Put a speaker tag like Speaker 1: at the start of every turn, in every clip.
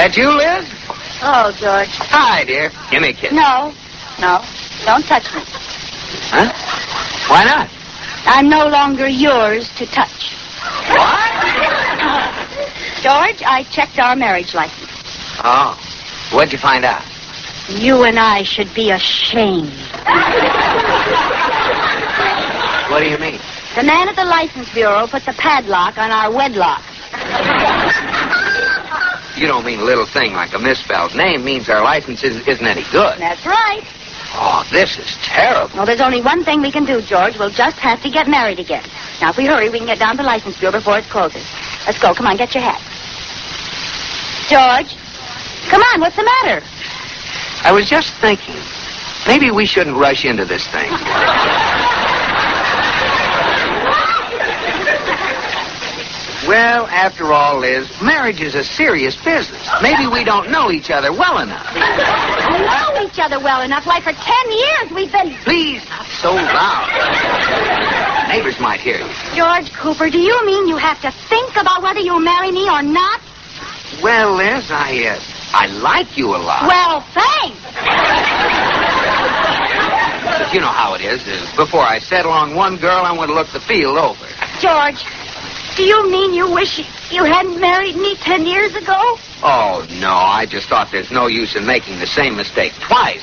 Speaker 1: That you, Liz?
Speaker 2: Oh, George.
Speaker 1: Hi, dear. Give me a kiss.
Speaker 2: No. Don't touch me.
Speaker 1: Huh? Why not?
Speaker 2: I'm no longer yours to touch.
Speaker 1: What?
Speaker 2: George, I checked our marriage license.
Speaker 1: Oh. What'd you find out?
Speaker 2: You and I should be ashamed.
Speaker 1: What do you mean?
Speaker 2: The man at the license bureau put the padlock on our wedlock.
Speaker 1: You don't mean a little thing like a misspelled name means our license isn't any good.
Speaker 2: That's right.
Speaker 1: Oh, this is terrible.
Speaker 2: Well, there's only one thing we can do, George. We'll just have to get married again. Now, if we hurry, we can get down to the license bureau before it closes. Let's go. Come on, get your hat. George, come on. What's the matter?
Speaker 1: I was just thinking, maybe we shouldn't rush into this thing. Well, after all, Liz, marriage is a serious business. Maybe we don't know each other well enough.
Speaker 2: We know each other well enough. Why, for 10 years we've been...
Speaker 1: Please, not so loud. Neighbors might hear you.
Speaker 2: George Cooper, do you mean you have to think about whether you'll marry me or not?
Speaker 1: Well, Liz, I like you a lot.
Speaker 2: Well, thanks.
Speaker 1: But you know how it is. Before I settle on one girl, I want to look the field over.
Speaker 2: George, do you mean you wish you hadn't married me 10 years ago?
Speaker 1: Oh, no, I just thought there's no use in making the same mistake twice.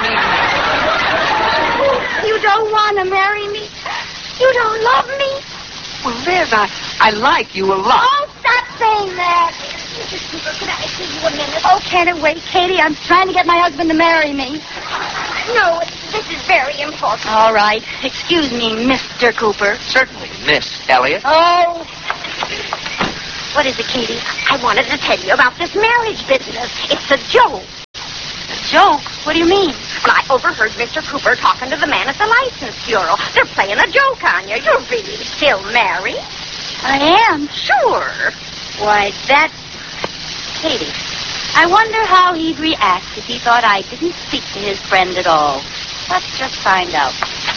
Speaker 2: You don't want to marry me? You don't love me?
Speaker 1: Well, Liz, I like you a lot.
Speaker 2: Oh, stop saying that. Can I see you a minute? Oh, can't it wait, Katie? I'm trying to get my husband to marry me. No, this is very important. All right. Excuse me, Mr. Cooper.
Speaker 1: Certainly, Miss Elliot.
Speaker 2: Oh. What is it, Katie? I wanted to tell you about this marriage business. It's a joke. A joke? What do you mean? Well, I overheard Mr. Cooper talking to the man at the license bureau. They're playing a joke on you. You're really still married. I am? Sure. Why, that... Katie, I wonder how he'd react if he thought I didn't speak to his friend at all. Let's just find out.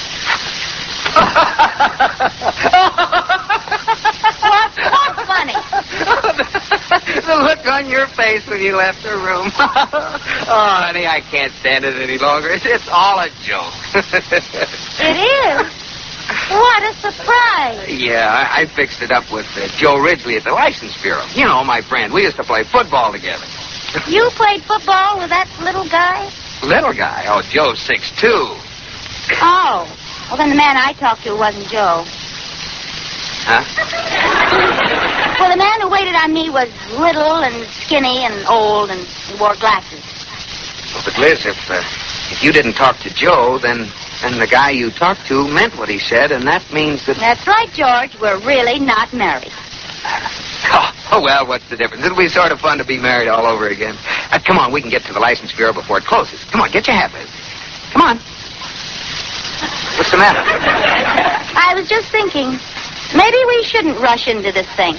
Speaker 2: What's funny?
Speaker 1: The look on your face when you left the room. Oh, honey, I can't stand it any longer. It's all a joke.
Speaker 2: It is? What a surprise.
Speaker 1: Yeah, I fixed it up with Joe Ridgely at the License Bureau. You know, my friend. We used to play football together.
Speaker 2: You played football with that little guy?
Speaker 1: Little guy? Oh, Joe's 6'2".
Speaker 2: Oh. Well, then the man I talked to wasn't Joe.
Speaker 1: Huh?
Speaker 2: Well, the man who waited on me was little and skinny and old and wore glasses.
Speaker 1: Well, but Liz, if you didn't talk to Joe, then the guy you talked to meant what he said, and that means that...
Speaker 2: That's right, George. We're really not married.
Speaker 1: Oh, well, what's the difference? It'll be sort of fun to be married all over again. Come on, we can get to the license bureau before it closes. Come on, get your hat, Liz. Come on. What's the matter?
Speaker 2: I was just thinking, maybe we shouldn't rush into this thing.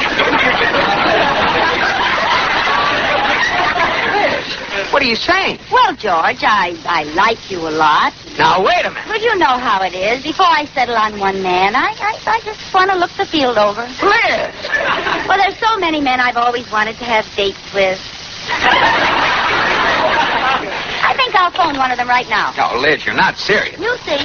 Speaker 1: What are you saying?
Speaker 2: Well, George, I like you a lot.
Speaker 1: Now, wait a minute.
Speaker 2: But you know how it is. Before I settle on one man, I just want to look the field over.
Speaker 1: Liz!
Speaker 2: Well, there's so many men I've always wanted to have dates with. I think I'll phone one of them right now.
Speaker 1: Oh, Liz, you're not serious.
Speaker 2: You'll see.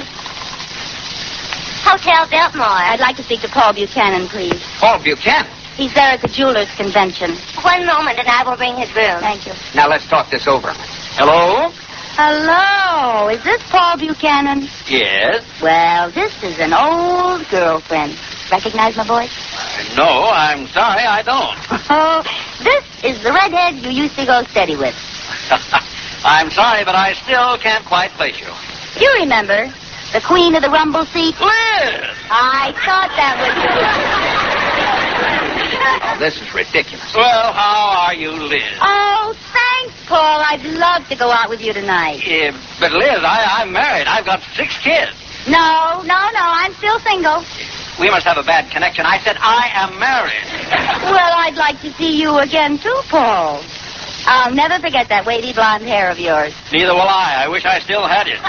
Speaker 2: Hotel Biltmore. I'd like to speak to Paul Buchanan, please.
Speaker 1: Paul Buchanan?
Speaker 2: He's there at the jeweler's convention. One moment, and I will bring his room. Thank you.
Speaker 1: Now, let's talk this over. Hello?
Speaker 2: Hello. Is this Paul Buchanan?
Speaker 1: Yes.
Speaker 2: Well, this is an old girlfriend. Recognize my voice?
Speaker 1: No, I'm sorry, I don't.
Speaker 2: Oh, this is the redhead you used to go steady with.
Speaker 1: I'm sorry, but I still can't quite place you.
Speaker 2: You remember the queen of the rumble seat?
Speaker 1: Liz!
Speaker 2: I thought that was...
Speaker 1: Oh, this is ridiculous. Well, how are you, Liz?
Speaker 2: Oh, thanks, Paul. I'd love to go out with you tonight.
Speaker 1: But, Liz, I'm married. I've got 6 kids.
Speaker 2: No, I'm still single.
Speaker 1: We must have a bad connection. I said I am married.
Speaker 2: Well, I'd like to see you again, too, Paul. I'll never forget that wavy blonde hair of yours.
Speaker 1: Neither will I. I wish I still had it.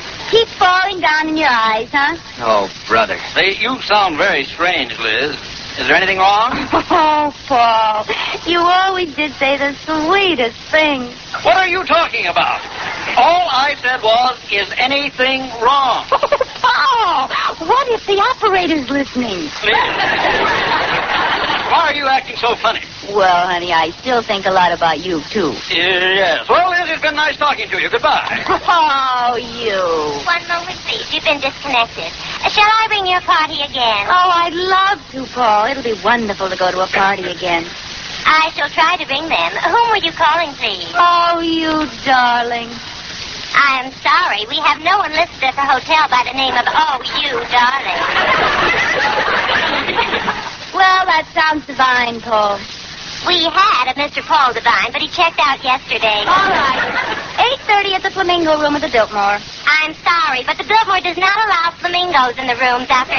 Speaker 2: Keep falling down in your eyes, huh?
Speaker 1: Oh, brother. You sound very strange, Liz.
Speaker 3: Is there anything wrong?
Speaker 2: Oh, Paul, you always did say the sweetest things.
Speaker 3: What are you talking about? All I said was, is anything wrong?
Speaker 2: Paul, what if the operator's listening?
Speaker 3: Why are you acting so funny?
Speaker 2: Well, honey, I still think a lot about you, too.
Speaker 3: Yes. Well, Liz, it's been nice talking to you. Goodbye.
Speaker 2: Oh, you.
Speaker 4: One moment, please. You've been disconnected. Shall I ring your party again?
Speaker 2: Oh, I'd love to, Paul. It'll be wonderful to go to a party again.
Speaker 4: I shall try to ring them. Whom were you calling, please?
Speaker 2: Oh, you darling.
Speaker 4: I'm sorry. We have no one listed at the hotel by the name of Oh, you darling.
Speaker 2: Well, that sounds divine, Paul.
Speaker 4: We had a Mr. Paul Devine, but he checked out yesterday.
Speaker 2: All right. 8:30 at the Flamingo Room at the Biltmore.
Speaker 4: I'm sorry, but the Biltmore does not allow flamingos in the rooms after 8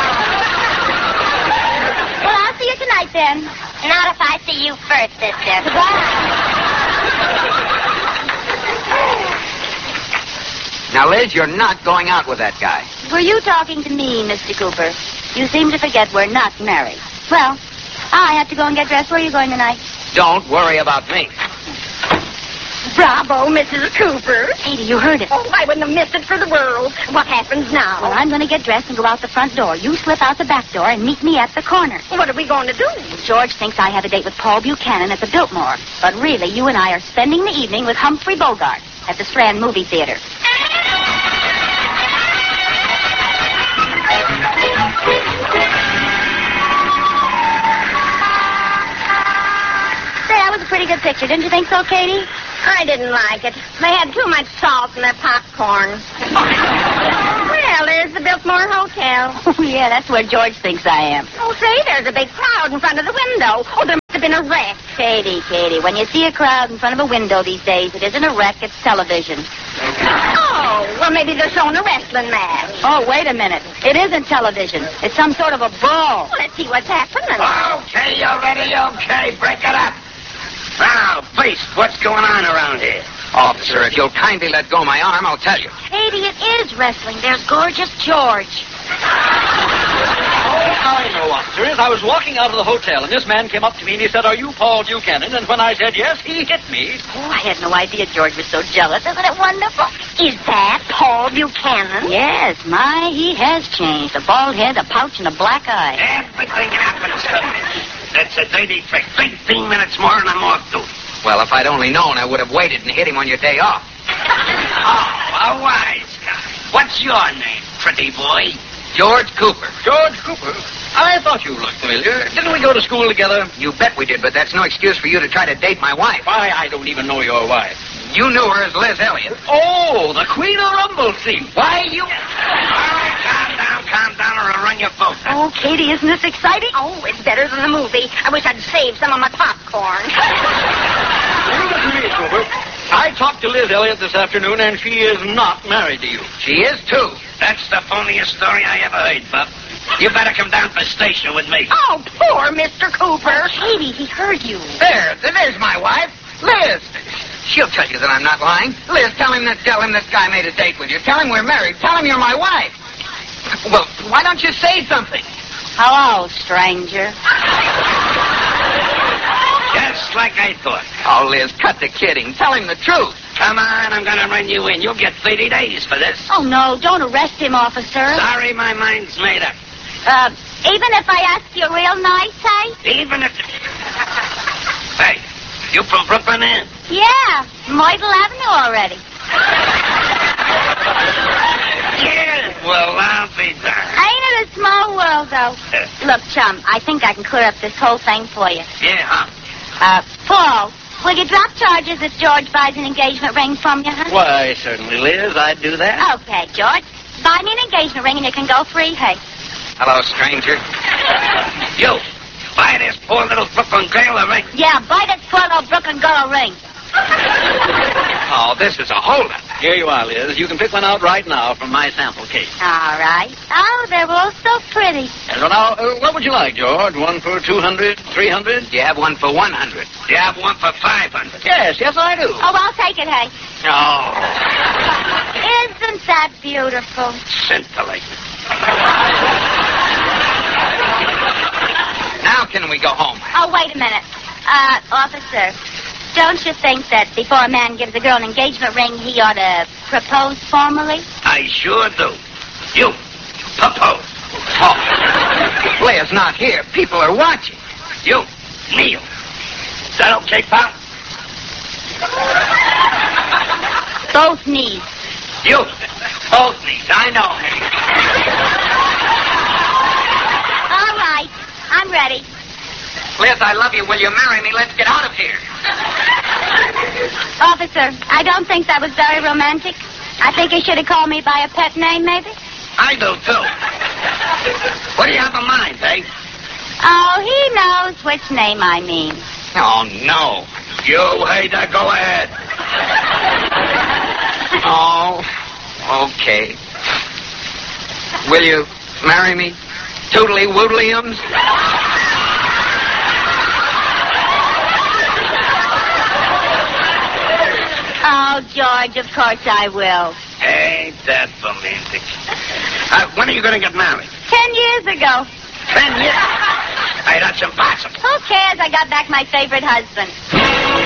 Speaker 4: o'clock.
Speaker 2: Well, I'll see you tonight, then.
Speaker 4: Not if I see you first, sister.
Speaker 1: Now, Liz, you're not going out with that guy.
Speaker 2: Were you talking to me, Mr. Cooper? You seem to forget we're not married. Well, I have to go and get dressed. Where are you going tonight?
Speaker 1: Don't worry about me.
Speaker 2: Bravo, Mrs. Cooper. Katie, you heard it.
Speaker 4: Oh, I wouldn't have missed it for the world. What happens now?
Speaker 2: Well, I'm going to get dressed and go out the front door. You slip out the back door and meet me at the corner.
Speaker 4: What are we going to do?
Speaker 2: George thinks I have a date with Paul Buchanan at the Biltmore. But really, you and I are spending the evening with Humphrey Bogart at the Strand Movie Theater. That was a pretty good picture. Didn't you think so, Katie?
Speaker 4: I didn't like it. They had too much salt in their popcorn. Well, there's the Biltmore Hotel.
Speaker 2: Oh, yeah, that's where George thinks I am.
Speaker 4: Oh, say, there's a big crowd in front of the window. Oh, there must have been a wreck.
Speaker 2: Katie, when you see a crowd in front of a window these days, it isn't a wreck, it's television.
Speaker 4: Oh, well, maybe they're showing a wrestling match.
Speaker 2: Oh, wait a minute. It isn't television. It's some sort of a brawl.
Speaker 4: Well, let's see what's happening.
Speaker 1: Okay, you ready? Okay, break it up. Now, Beast, what's going on around here? Officer, if you'll kindly let go my arm, I'll tell you.
Speaker 2: Katie, it is wrestling. There's gorgeous George.
Speaker 3: I know, officers. I was walking out of the hotel, and this man came up to me, and he said, "Are you Paul Buchanan?" And when I said yes, he hit me.
Speaker 2: Oh, I had no idea George was so jealous. Isn't it wonderful?
Speaker 4: Is that Paul Buchanan?
Speaker 2: Yes, my, he has changed. A bald head, a pouch, and a black eye.
Speaker 5: Everything happens to me. That's a dirty trick. 15 minutes more and I'm off duty.
Speaker 1: Well, if I'd only known, I would have waited and hit him on your day off.
Speaker 5: Oh, a wise guy. What's your name, pretty boy?
Speaker 1: George Cooper.
Speaker 3: George Cooper? I thought you looked familiar. Didn't we go to school together?
Speaker 1: You bet we did, but that's no excuse for you to try to date my wife.
Speaker 3: Why, I don't even know your wife.
Speaker 1: You knew her as Liz Elliott.
Speaker 3: Oh, the Queen of Rumblesea.
Speaker 1: Why, you...
Speaker 5: All right, calm down, or I'll run your boat.
Speaker 2: Oh, Katie, isn't this exciting?
Speaker 4: Oh, it's better than the movie. I wish I'd saved some of my popcorn.
Speaker 3: You listen to me, Cooper. I talked to Liz Elliott this afternoon, and she is not married to you.
Speaker 1: She is, too.
Speaker 5: That's the phoniest story I ever heard, Bub. You better come down to the station with me.
Speaker 4: Oh, poor Mr. Cooper.
Speaker 2: Katie, he heard you.
Speaker 1: There's my wife, Liz. She'll tell you that I'm not lying. Liz, tell him this guy made a date with you. Tell him we're married. Tell him you're my wife. Well, why don't you say something?
Speaker 2: Hello, stranger.
Speaker 5: Just like I thought.
Speaker 1: Oh, Liz, cut the kidding. Tell him the truth.
Speaker 5: Come on, I'm going to run you in. You'll get 30 days for this.
Speaker 2: Oh, no, don't arrest him, officer.
Speaker 5: Sorry, my mind's made up.
Speaker 2: Even if I ask you real nice, hey?
Speaker 5: Even if... Hey, you from Brooklyn, eh?
Speaker 2: Yeah, Myrtle Avenue already.
Speaker 5: Yeah, well, I'll be darned.
Speaker 2: Ain't it a small world, though? Look, chum, I think I can clear up this whole thing for you.
Speaker 5: Yeah, huh?
Speaker 2: Paul, will you drop charges if George buys an engagement ring from you, huh?
Speaker 3: Why, certainly, Liz, I'd do that.
Speaker 2: Okay, George. Buy me an engagement ring and you can go free, hey?
Speaker 1: Hello, stranger.
Speaker 5: You, buy this poor little Brooklyn girl a ring.
Speaker 2: Yeah, buy that poor little Brooklyn girl a ring.
Speaker 1: Oh, this is a holdup.
Speaker 3: Here you are, Liz. You can pick one out right now from my sample case.
Speaker 2: All right. Oh, they're all so pretty.
Speaker 3: And so now, what would you like, George? One for 200, 300?
Speaker 1: Do you have one for 100?
Speaker 5: You have one for 500.
Speaker 3: Yes, I do.
Speaker 2: Oh, I'll take it, hey.
Speaker 1: Oh.
Speaker 2: Isn't that beautiful?
Speaker 5: Scintillating.
Speaker 1: walk in and we go home.
Speaker 2: Oh, wait a minute. Officer, don't you think that before a man gives a girl an engagement ring, he ought to propose formally?
Speaker 5: I sure do. You, propose.
Speaker 1: Oh, Leah's not here. People are watching.
Speaker 5: You, kneel. Is that okay, pal?
Speaker 2: Both knees.
Speaker 5: You, both knees. I know.
Speaker 2: All right. I'm ready.
Speaker 1: Liz, I love you. Will you marry me? Let's get out of here.
Speaker 2: Officer, I don't think that was very romantic. I think he should have called me by a pet name, maybe.
Speaker 5: I do, too. What do you have in mind, eh?
Speaker 2: Oh, he knows which name I mean.
Speaker 1: Oh, no.
Speaker 5: You, Hader, go ahead.
Speaker 1: Oh, okay. Will you marry me? Toodly woodliums?
Speaker 2: Oh, George, of course I will.
Speaker 5: Ain't that romantic? When are you going to get married?
Speaker 2: 10 years ago.
Speaker 5: 10 years? Hey, that's impossible.
Speaker 2: Who cares? I got back my favorite husband.